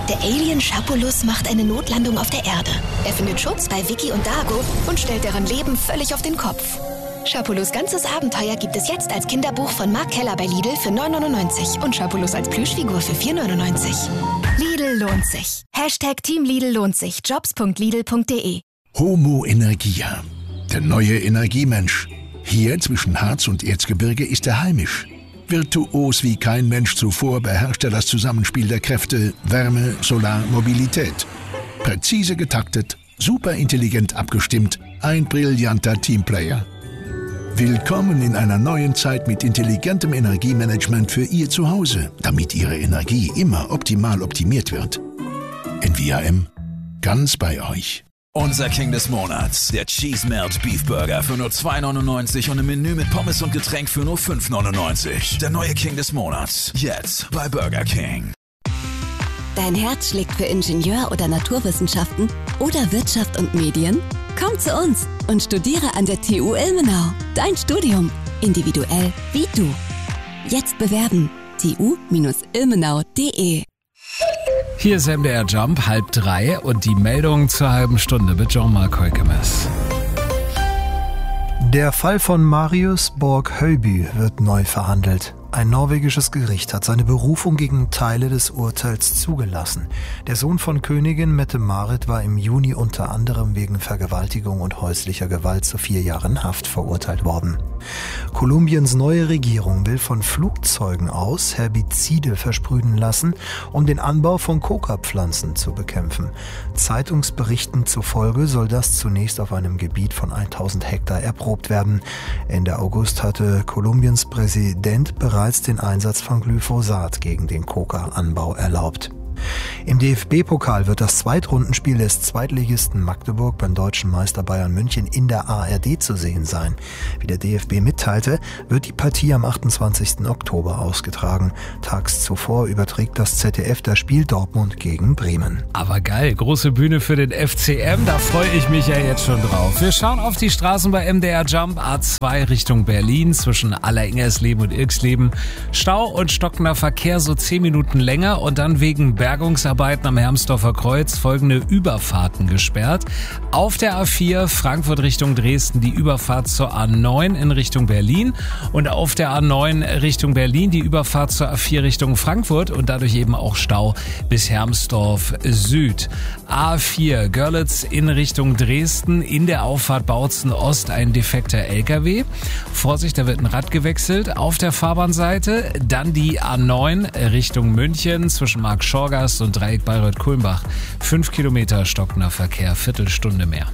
Der Alien Schapulus macht eine Notlandung auf der Erde. Er findet Schutz bei Vicky und Dago und stellt deren Leben völlig auf den Kopf. Schapulus' ganzes Abenteuer gibt es jetzt als Kinderbuch von Mark Keller bei Lidl für 9,99 und Schapulus als Plüschfigur für 4,99. Lidl lohnt sich. Team Lidl lohnt sich. Jobs.lidl.de. Homo Energia, der neue Energiemensch. Hier zwischen Harz und Erzgebirge ist er heimisch. Virtuos wie kein Mensch zuvor beherrscht er das Zusammenspiel der Kräfte Wärme, Solar, Mobilität. Präzise getaktet, superintelligent abgestimmt, ein brillanter Teamplayer. Willkommen in einer neuen Zeit mit intelligentem Energiemanagement für Ihr Zuhause, damit Ihre Energie immer optimal optimiert wird. NVIM, ganz bei euch. Unser King des Monats, der Cheese Melt Beef Burger für nur 2,99 und im Menü mit Pommes und Getränk für nur 5,99. Der neue King des Monats, jetzt bei Burger King. Dein Herz schlägt für Ingenieur- oder Naturwissenschaften oder Wirtschaft und Medien? Komm zu uns und studiere an der TU Ilmenau. Dein Studium, individuell wie du. Jetzt bewerben, tu-ilmenau.de. Hier ist MDR Jump, 2:30 und die Meldung zur halben Stunde mit Jean-Marc Heukemes. Der Fall von Marius Borg-Høiby wird neu verhandelt. Ein norwegisches Gericht hat seine Berufung gegen Teile des Urteils zugelassen. Der Sohn von Königin Mette-Marit war im Juni unter anderem wegen Vergewaltigung und häuslicher Gewalt zu 4 Jahren Haft verurteilt worden. Kolumbiens neue Regierung will von Flugzeugen aus Herbizide versprühen lassen, um den Anbau von Coca-Pflanzen zu bekämpfen. Zeitungsberichten zufolge soll das zunächst auf einem Gebiet von 1000 Hektar erprobt werden. Ende August hatte Kolumbiens Präsident bereits den Einsatz von Glyphosat gegen den Coca-Anbau erlaubt. Im DFB-Pokal wird das Zweitrundenspiel des Zweitligisten Magdeburg beim deutschen Meister Bayern München in der ARD zu sehen sein. Wie der DFB mitteilte, wird die Partie am 28. Oktober ausgetragen. Tags zuvor überträgt das ZDF das Spiel Dortmund gegen Bremen. Aber geil, große Bühne für den FCM, da freue ich mich ja jetzt schon drauf. Wir schauen auf die Straßen bei MDR Jump, A2 Richtung Berlin, zwischen Allerengersleben und Ilksleben. Stau und stockender Verkehr so 10 Minuten länger und dann wegen Bergungsarbeiten am Hermsdorfer Kreuz folgende Überfahrten gesperrt. Auf der A4 Frankfurt Richtung Dresden die Überfahrt zur A9 in Richtung Berlin und auf der A9 Richtung Berlin die Überfahrt zur A4 Richtung Frankfurt und dadurch eben auch Stau bis Hermsdorf Süd. A4 Görlitz in Richtung Dresden, in der Auffahrt Bautzen Ost ein defekter LKW. Vorsicht, da wird ein Rad gewechselt auf der Fahrbahnseite. Dann die A9 Richtung München zwischen Marktschorgast und Dreieck Bayreuth-Kulmbach. 5 Kilometer stockender Verkehr, Viertelstunde mehr.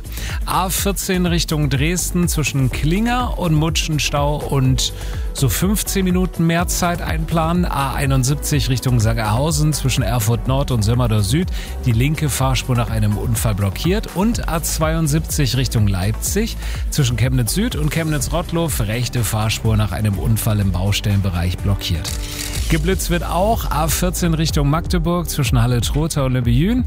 A14 Richtung Dresden zwischen Klinger und Mutschenstau und so 15 Minuten mehr Zeit einplanen. A71 Richtung Sangerhausen zwischen Erfurt Nord und Sömmerder Süd. Die linke Fahrspur nach einem Unfall blockiert. Und A72 Richtung Leipzig zwischen Chemnitz Süd und Chemnitz-Rottluff. Rechte Fahrspur nach einem Unfall im Baustellenbereich blockiert. Geblitzt wird auch A14 Richtung Magdeburg zwischen Halle-Trotha und Lebejün,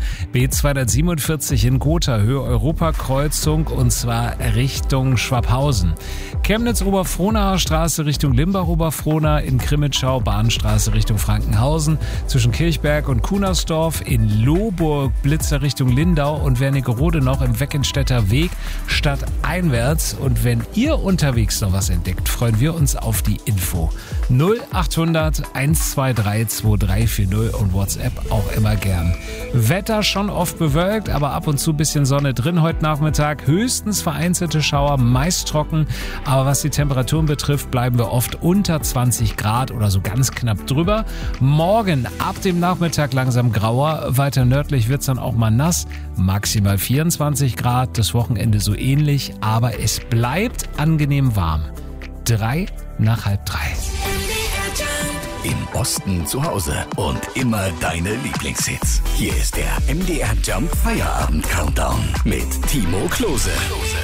B247 in Gotha, Höhe Europakreuzung und zwar Richtung Schwabhausen. Chemnitz-Oberfrohnaer Straße Richtung Limbach-Oberfrohna, in Krimitschau Bahnstraße Richtung Frankenhausen, zwischen Kirchberg und Kunersdorf, in Lohburg Blitzer Richtung Lindau und Wernigerode noch im Weckenstädter Weg stadteinwärts. Und wenn ihr unterwegs noch was entdeckt, freuen wir uns auf die Info. 0800 123 2340 und WhatsApp auch immer gern. Wetter schon oft bewölkt, aber ab und zu ein bisschen Sonne drin heute Nachmittag. Höchstens vereinzelte Schauer, meist trocken. Aber was die Temperaturen betrifft, bleiben wir oft unter 20 Grad oder so ganz knapp drüber. Morgen ab dem Nachmittag langsam grauer. Weiter nördlich wird es dann auch mal nass. Maximal 24 Grad. Das Wochenende so ähnlich. Aber es bleibt angenehm warm. 3 nach 2:30. Im Osten zu Hause und immer deine Lieblingshits. Hier ist der MDR Jump Feierabend Countdown mit Timo Klose.